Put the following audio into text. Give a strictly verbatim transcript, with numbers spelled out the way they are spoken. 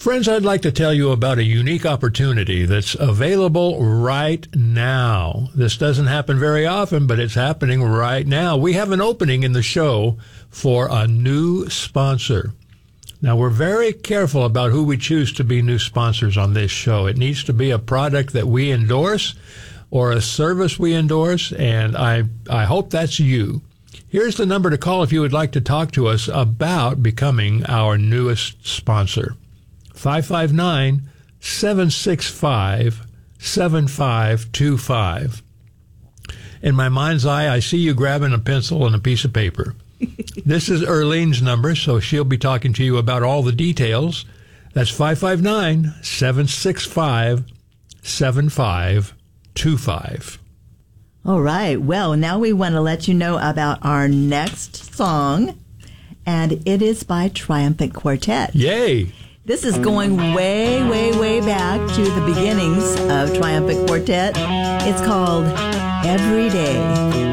Friends, I'd like to tell you about a unique opportunity that's available right now. This doesn't happen very often, but it's happening right now. We have an opening in the show for a new sponsor. Now, we're very careful about who we choose to be new sponsors on this show. It needs to be a product that we endorse or a service we endorse, and I, I hope that's you. Here's the number to call if you would like to talk to us about becoming our newest sponsor. five five nine, seven six five, seven five two five. In my mind's eye, I see you grabbing a pencil and a piece of paper. This is Erlene's number, so she'll be talking to you about all the details. That's five five nine, seven six five, seven five two five. All right. Well, now we want to let you know about our next song, and it is by Triumphant Quartet. Yay! This is going way, way, way back to the beginnings of Triumphant Quartet. It's called Every Day.